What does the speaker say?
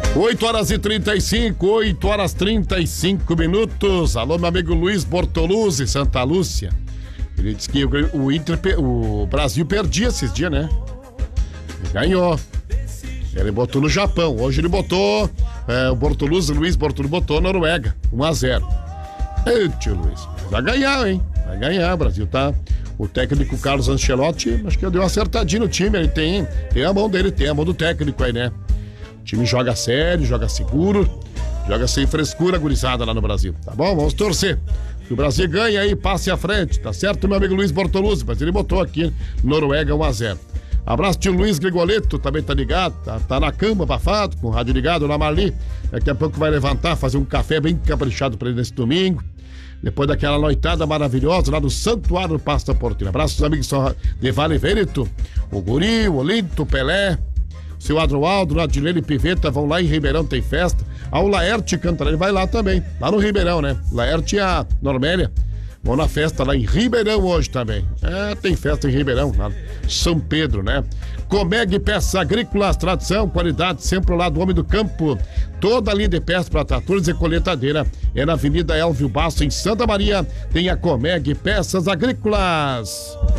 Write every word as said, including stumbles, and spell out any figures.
oito horas e trinta e cinco, oito horas e trinta e cinco minutos. Alô, meu amigo Luiz Bortoluzzi, Santa Lúcia. Ele disse que o, o, Inter, o Brasil perdia esses dias, né? Ele ganhou. Ele botou no Japão. Hoje ele botou, é, o Bortoluzzi, Luiz Bortoluzzi botou Noruega, um a zero. Ei, tio Luiz, vai ganhar, hein? Vai ganhar, o Brasil tá... O técnico Carlos Ancelotti, acho que deu uma acertadinha no time. Ele tem, tem a mão dele, tem a mão do técnico aí, né? O time joga sério, joga seguro, joga sem frescura, gurizada lá no Brasil. Tá bom? Vamos torcer. Que o Brasil ganhe aí, passe à frente. Tá certo, meu amigo Luiz Bortoluzzi? Mas ele botou aqui, Noruega um a zero. Abraço, tio Luiz Grigoleto, também tá ligado, tá, tá na cama, abafado, com o rádio ligado na Marli. Daqui a pouco vai levantar, fazer um café bem caprichado pra ele nesse domingo. Depois daquela noitada maravilhosa lá do Santuário Pasta Porteira. Abraços, amigos de Vale Vêneto, o Guri, o Olinto, o Pelé, o seu Adroaldo, o Adilene Piveta, vão lá em Ribeirão, tem festa. A o Laerte Cantarelli vai lá também, lá no Ribeirão, né? Laerte e a Normélia vão na festa lá em Ribeirão hoje também. É, tem festa em Ribeirão, lá São Pedro, né? Comeg Peças Agrícolas, tradição, qualidade, sempre ao lado do homem do campo. Toda a linha de peças para tratores e colheitadeira é na Avenida Elvio Basso, em Santa Maria. Tem a Comeg Peças Agrícolas.